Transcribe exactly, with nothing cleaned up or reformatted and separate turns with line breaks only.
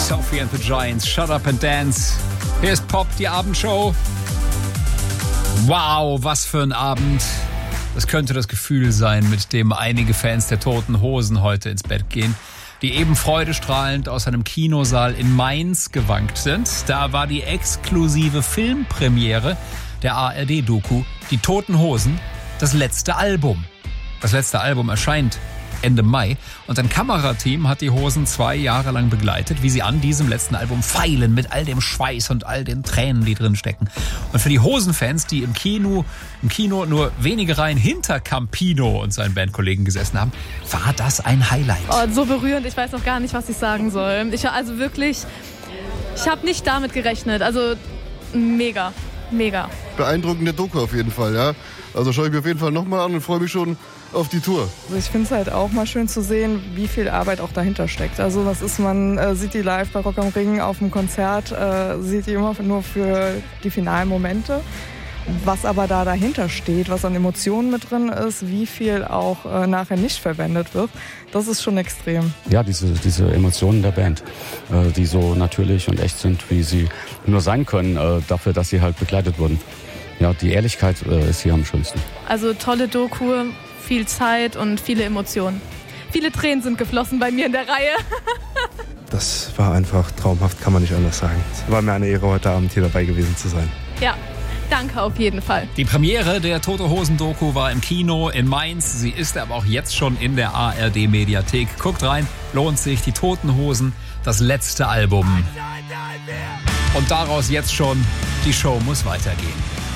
Sophie and the Giants, Shut Up and Dance. Hier ist Pop, die Abendshow. Wow, was für ein Abend. Das könnte das Gefühl sein, mit dem einige Fans der Toten Hosen heute ins Bett gehen, die eben freudestrahlend aus einem Kinosaal in Mainz gewankt sind. Da war die exklusive Filmpremiere der A R D-Doku Die Toten Hosen, das letzte Album. Das letzte Album erscheint Ende Mai und ein Kamerateam hat die Hosen zwei Jahre lang begleitet, wie sie an diesem letzten Album feilen mit all dem Schweiß und all den Tränen, die drin stecken. Und für die Hosenfans, die im Kino, im Kino nur wenige Reihen hinter Campino und seinen Bandkollegen gesessen haben, war das ein Highlight.
Oh, so berührend, ich weiß noch gar nicht, was ich sagen soll. Ich also wirklich, ich habe nicht damit gerechnet. Also mega, mega.
Beeindruckende Doku auf jeden Fall, ja. Also schaue ich mir auf jeden Fall nochmal an und freue mich schon auf die Tour.
Also ich finde es halt auch mal schön zu sehen, wie viel Arbeit auch dahinter steckt. Also das ist, man äh, sieht die live bei Rock am Ring auf dem Konzert, äh, sieht die immer nur für die finalen Momente. Was aber da dahinter steht, was an Emotionen mit drin ist, wie viel auch äh, nachher nicht verwendet wird, das ist schon extrem.
Ja, diese, diese Emotionen der Band, äh, die so natürlich und echt sind, wie sie nur sein können, äh, dafür, dass sie halt begleitet wurden. Ja, die Ehrlichkeit äh, ist hier am schönsten.
Also tolle Doku, viel Zeit und viele Emotionen. Viele Tränen sind geflossen bei mir in der Reihe.
Das war einfach traumhaft, kann man nicht anders sagen. Es war mir eine Ehre, heute Abend hier dabei gewesen zu sein.
Ja, danke auf jeden Fall.
Die Premiere der Tote Hosen-Doku war im Kino in Mainz. Sie ist aber auch jetzt schon in der A R D-Mediathek. Guckt rein, lohnt sich. Die Toten Hosen, das letzte Album. Und daraus jetzt schon, die Show muss weitergehen.